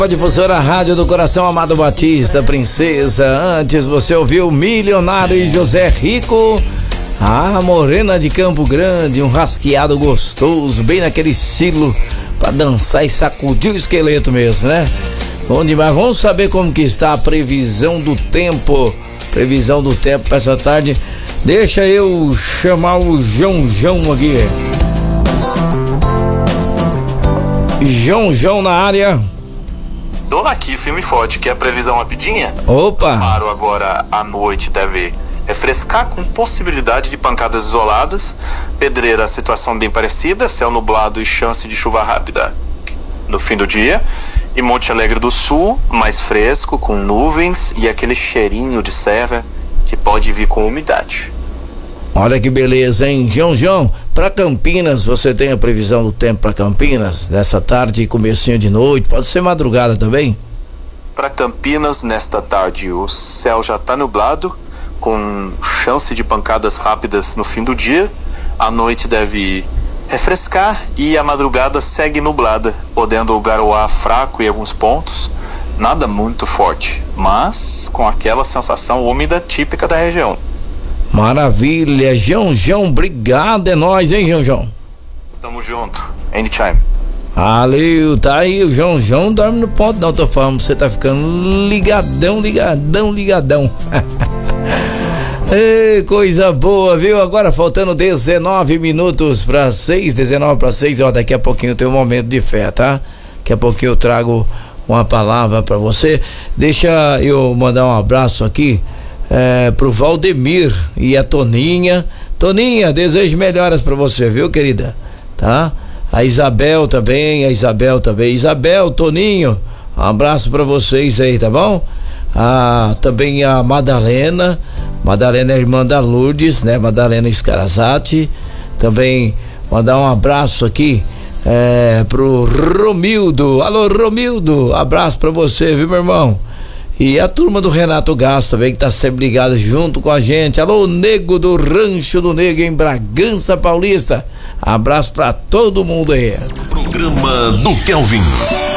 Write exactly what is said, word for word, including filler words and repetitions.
Difusora Rádio do Coração, Amado Batista, Princesa. Antes você ouviu Milionário e José Rico. Ah, Morena de Campo Grande, um rasqueado gostoso, bem naquele estilo pra dançar e sacudir o esqueleto mesmo, né? Bom demais. Vamos saber como que está a previsão do tempo. Previsão do tempo para essa tarde. Deixa eu chamar o João João aqui. João João na área. Tô aqui, firme e forte, que é a previsão rapidinha. Opa! Paro agora à noite, deve refrescar com possibilidade de pancadas isoladas. Pedreira, situação bem parecida, céu nublado e chance de chuva rápida no fim do dia. E Monte Alegre do Sul, mais fresco, com nuvens e aquele cheirinho de serra que pode vir com umidade. Olha que beleza, hein? João João, para Campinas, você tem a previsão do tempo para Campinas? Nessa tarde e comecinho de noite, pode ser madrugada também? Para Campinas, nesta tarde, o céu já está nublado, com chance de pancadas rápidas no fim do dia. A noite deve refrescar e a madrugada segue nublada, podendo garoar fraco em alguns pontos. Nada muito forte, mas com aquela sensação úmida típica da região. Maravilha, João João, obrigado, é nóis, hein, João João? Tamo junto, anytime. Valeu, tá aí, o João João dorme no ponto, não, tô falando, você tá ficando ligadão, ligadão, ligadão. Ei, coisa boa, viu? Agora faltando dezenove minutos para seis, dezenove para seis, ó, daqui a pouquinho tem um momento de fé, tá? Daqui a pouquinho eu trago uma palavra para você. Deixa eu mandar um abraço aqui. É, pro Valdemir e a Toninha. Toninha, desejo melhoras pra você, viu, querida? Tá? A Isabel também, a Isabel também. Isabel, Toninho, um abraço pra vocês aí, tá bom? Ah, também a Madalena. Madalena é irmã da Lourdes, né? Madalena Scarazati. Também mandar um abraço aqui é, pro Romildo. Alô, Romildo, abraço pra você, viu, meu irmão? E a turma do Renato Gasto também, que tá sempre ligada junto com a gente. Alô, Nego do Rancho do Nego em Bragança Paulista. Abraço pra todo mundo aí. Programa do Kelvin.